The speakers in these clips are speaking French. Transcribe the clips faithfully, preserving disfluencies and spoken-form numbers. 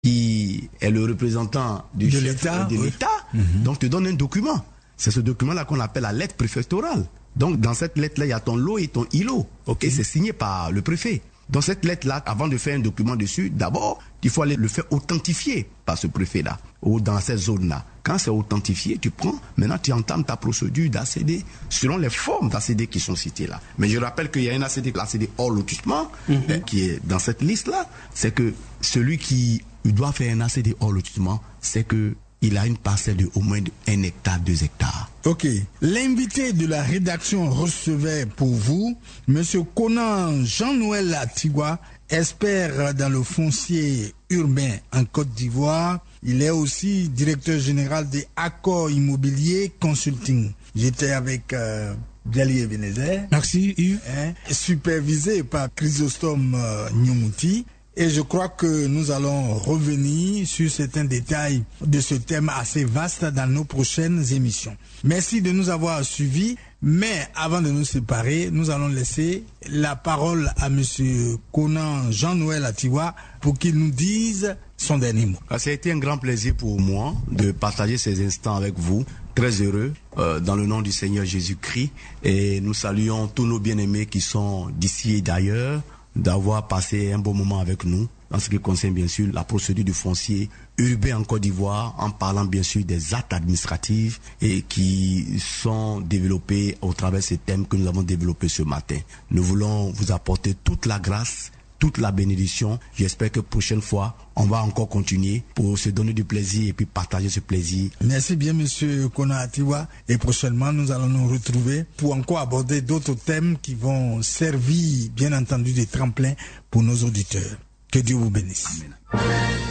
qui est le représentant du de chef l'État, de oui. l'État, Mm-hmm. donc te donne un document. C'est ce document-là qu'on appelle la lettre préfectorale. Donc dans cette lettre-là, il y a ton lot et ton îlot. Okay. Et c'est signé par le préfet. Dans cette lettre-là, avant de faire un document dessus, d'abord, il faut aller le faire authentifier par ce préfet-là, ou dans cette zone-là. Quand c'est authentifié, tu prends, maintenant tu entames ta procédure d'A C D selon les formes d'A C D qui sont citées là. Mais je rappelle qu'il y a un A C D, l'A C D hors lotissement, mm-hmm. euh, qui est dans cette liste-là. C'est que celui qui doit faire un A C D hors lotissement, c'est que il a une parcelle de au moins un hectare, deux hectares. Ok. L'invité de la rédaction recevait pour vous Monsieur Conan Jean-Noël Atigua, expert dans le foncier urbain en Côte d'Ivoire. Il est aussi directeur général des Accords Immobiliers Consulting. J'étais avec euh, Biali Ebenezer. Merci Yves. Hein, supervisé par Chrysostome euh, Nyomouti. Et je crois que nous allons revenir sur certains détails de ce thème assez vaste dans nos prochaines émissions. Merci de nous avoir suivis. Mais avant de nous séparer, nous allons laisser la parole à Monsieur Conan Jean-Noël Atigua pour qu'il nous dise son dernier mot. Ça a été un grand plaisir pour moi de partager ces instants avec vous. Très heureux euh, dans le nom du Seigneur Jésus-Christ. Et nous saluons tous nos bien-aimés qui sont d'ici et d'ailleurs, d'avoir passé un bon moment avec nous en ce qui concerne bien sûr la procédure du foncier urbain en Côte d'Ivoire, en parlant bien sûr des actes administratifs et qui sont développés au travers de ces thèmes que nous avons développés ce matin. Nous voulons vous apporter toute la grâce, toute la bénédiction. J'espère que prochaine fois, on va encore continuer pour se donner du plaisir et puis partager ce plaisir. Merci bien, Monsieur Conan Atigua. Et prochainement, nous allons nous retrouver pour encore aborder d'autres thèmes qui vont servir, bien entendu, de tremplin pour nos auditeurs. Que Dieu vous bénisse. Amen.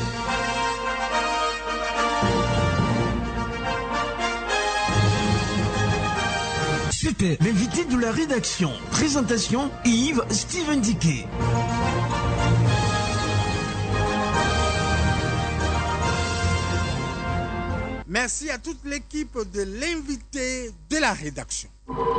C'était l'invité de la rédaction. Présentation Yves Steven Diquet. Merci à toute l'équipe de l'invité de la rédaction.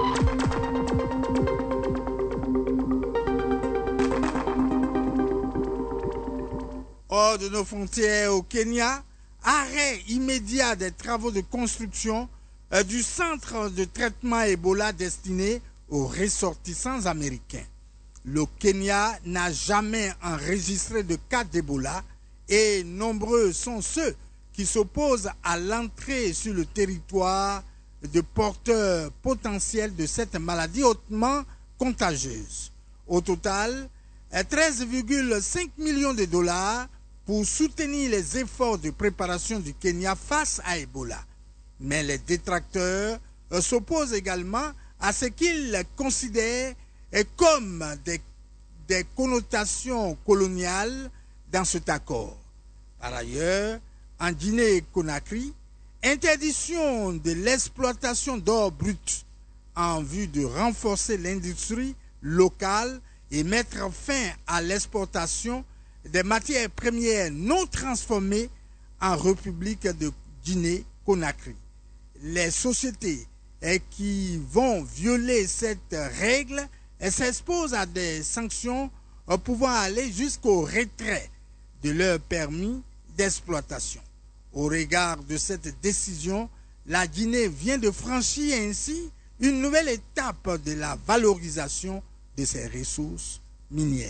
Hors de nos frontières au Kenya, arrêt immédiat des travaux de construction euh, du centre de traitement Ebola destiné aux ressortissants américains. Le Kenya n'a jamais enregistré de cas d'Ebola et nombreux sont ceux qui s'opposent à l'entrée sur le territoire de porteurs potentiels de cette maladie hautement contagieuse. Au total, treize virgule cinq millions de dollars pour soutenir les efforts de préparation du Kenya face à Ebola. Mais les détracteurs s'opposent également à ce qu'ils considèrent comme des, des connotations coloniales dans cet accord. Par ailleurs, en Guinée-Conakry, interdiction de l'exploitation d'or brut en vue de renforcer l'industrie locale et mettre fin à l'exportation des matières premières non transformées en République de Guinée-Conakry. Les sociétés qui vont violer cette règle s'exposent à des sanctions pouvant aller jusqu'au retrait de leur permis d'exploitation. Au regard de cette décision, la Guinée vient de franchir ainsi une nouvelle étape de la valorisation de ses ressources minières.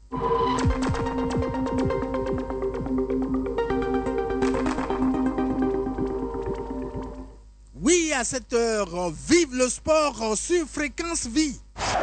Oui, à cette heure, vive le sport sur Fréquence Vie.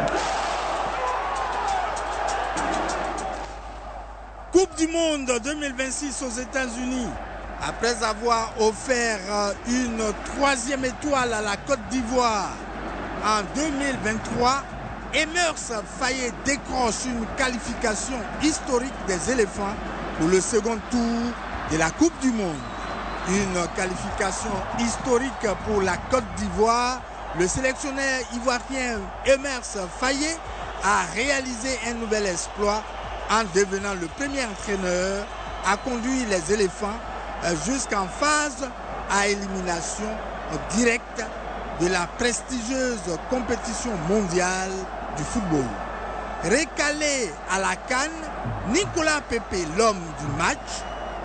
Coupe du Monde deux mille vingt-six aux États-Unis. Après avoir offert une troisième étoile à la Côte d'Ivoire en deux mille vingt-trois, Emerse Faé décroche une qualification historique des éléphants pour le second tour de la Coupe du Monde. Une qualification historique pour la Côte d'Ivoire. Le sélectionneur ivoirien Emerse Faé a réalisé un nouvel exploit en devenant le premier entraîneur à conduire les éléphants jusqu'en phase à élimination directe de la prestigieuse compétition mondiale du football. Recalé à la CAN, Nicolas Pepe, l'homme du match,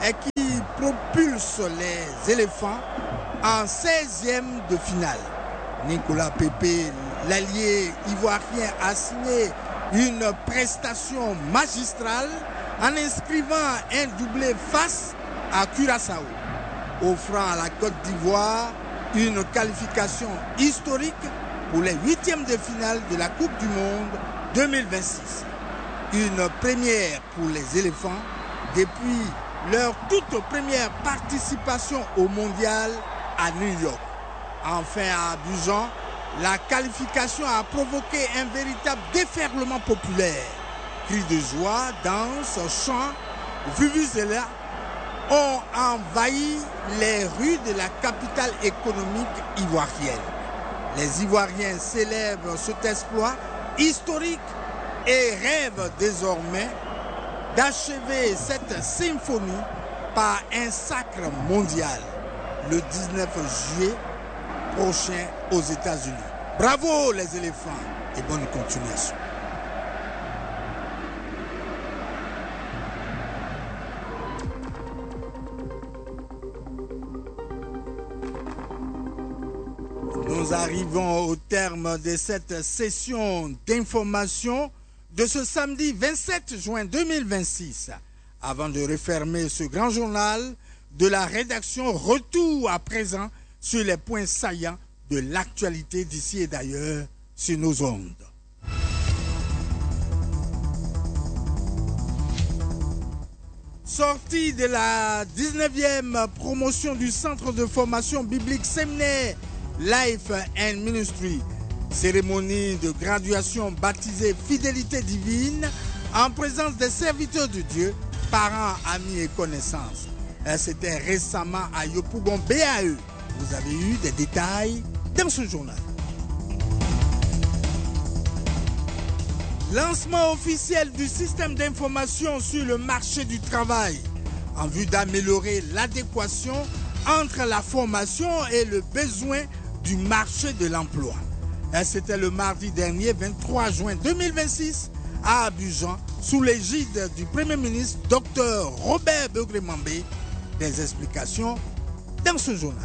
et qui propulse les éléphants en seizième de finale. Nicolas Pepe, l'allié ivoirien, a signé une prestation magistrale en inscrivant un doublé face à Curaçao, offrant à la Côte d'Ivoire une qualification historique pour les huitièmes de finale de la Coupe du Monde deux mille vingt-six. Une première pour les éléphants depuis leur toute première participation au mondial à New York. Enfin, à Abidjan, la qualification a provoqué un véritable déferlement populaire. Cris de joie, danse, chants, vuvuzela ont envahi les rues de la capitale économique ivoirienne. Les Ivoiriens célèbrent cet exploit historique et rêvent désormais d'achever cette symphonie par un sacre mondial le dix-neuf juillet prochain aux États-Unis. Bravo les éléphants et bonne continuation. Nous arrivons au terme de cette session d'information de ce samedi vingt-sept juin deux mille vingt-six. Avant de refermer ce grand journal de la rédaction, retour à présent sur les points saillants de l'actualité d'ici et d'ailleurs sur nos ondes. Sortie de la dix-neuvième promotion du Centre de formation biblique séminaire Life and Ministry, cérémonie de graduation baptisée Fidélité divine en présence des serviteurs de Dieu, parents, amis et connaissances. C'était récemment à Yopougon B A E. Vous avez eu des détails dans ce journal. Lancement officiel du système d'information sur le marché du travail en vue d'améliorer l'adéquation entre la formation et le besoin du marché de l'emploi. C'était le mardi dernier, vingt-trois juin deux mille vingt-six, à Abidjan, sous l'égide du Premier ministre, Docteur Robert Begré-Mambé. Des explications dans ce journal.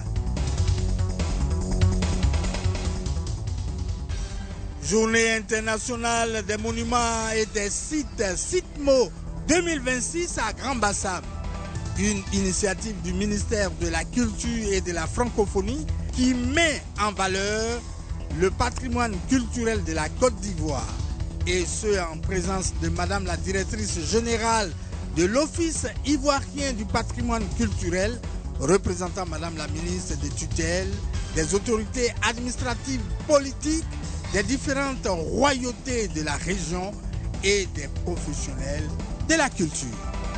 Journée internationale des monuments et des sites, SITMO deux mille vingt-six à Grand-Bassam. Une initiative du ministère de la Culture et de la Francophonie qui met en valeur le patrimoine culturel de la Côte d'Ivoire, et ce en présence de Madame la directrice générale de l'Office ivoirien du patrimoine culturel, représentant Madame la ministre des tutelles, des autorités administratives, politiques, des différentes royautés de la région et des professionnels de la culture.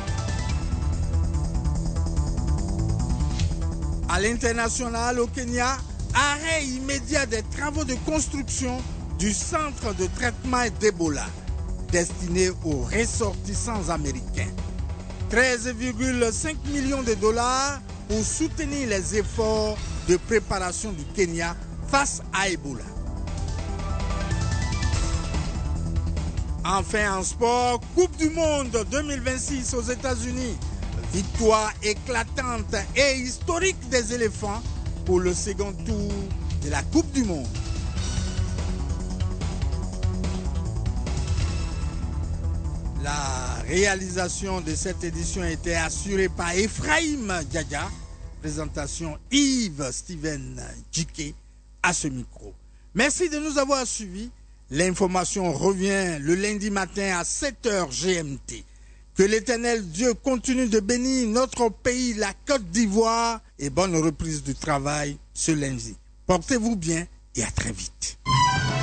À l'international, au Kenya, arrêt immédiat des travaux de construction du centre de traitement d'Ebola destiné aux ressortissants américains. treize virgule cinq millions de dollars pour soutenir les efforts de préparation du Kenya face à Ebola. Enfin en sport, Coupe du Monde deux mille vingt-six aux États-Unis. Victoire éclatante et historique des éléphants pour le second tour de la Coupe du Monde. La réalisation de cette édition était assurée par Ephraim Djadja. Présentation Yves Steven Djiké à ce micro. Merci de nous avoir suivis. L'information revient le lundi matin à sept heures G M T. Que l'Éternel Dieu continue de bénir notre pays, la Côte d'Ivoire, et bonne reprise du travail ce lundi. Portez-vous bien et à très vite.